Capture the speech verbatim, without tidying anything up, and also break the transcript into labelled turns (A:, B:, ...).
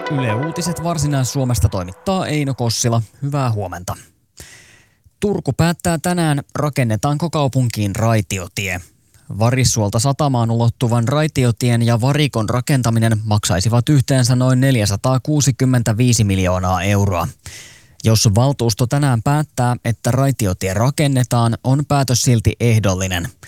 A: Yle Uutiset Varsinais-Suomesta toimittaa Eino Kossila. Hyvää huomenta. Turku päättää tänään, rakennetaanko kaupunkiin raitiotie. Varissuolta satamaan ulottuvan raitiotien ja varikon rakentaminen maksaisivat yhteensä noin neljäsataakuusikymmentäviisi miljoonaa euroa. Jos valtuusto tänään päättää, että raitiotie rakennetaan, on päätös silti ehdollinen.